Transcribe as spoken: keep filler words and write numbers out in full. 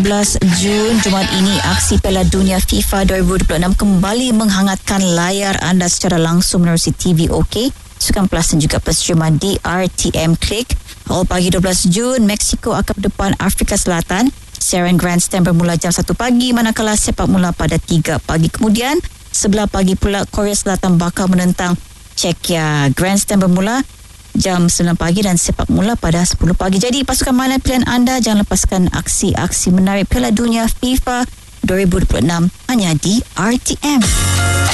sebelas Jun, Jumaat ini, aksi Piala Dunia FIFA dua ribu dua puluh enam kembali menghangatkan layar anda secara langsung menerusi T V O K, Sukan Plus dan juga penstreaman D R T M Klik. Awal pagi dua belas Jun, Mexico akan berdepan Afrika Selatan. Siaran Grandstand bermula jam satu pagi, manakala sepak mula pada tiga pagi. Kemudian, sebelah pagi pula, Korea Selatan bakal menentang Czechia. Grandstand bermula jam sembilan pagi dan sepak mula pada sepuluh pagi. Jadi pasukan mana pilihan anda? Jangan lepaskan aksi-aksi menarik Piala Dunia FIFA dua ribu dua puluh enam hanya di R T M.